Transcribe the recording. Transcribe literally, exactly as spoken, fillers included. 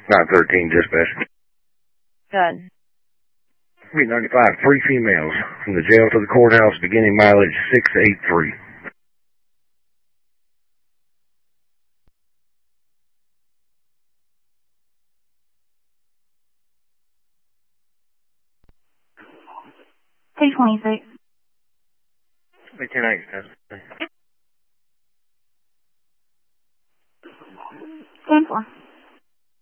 nine thirteen dispatch. Good. three ninety-five, three females from the jail to the courthouse, beginning mileage six eight three. two twenty-six. ten eight, ten four.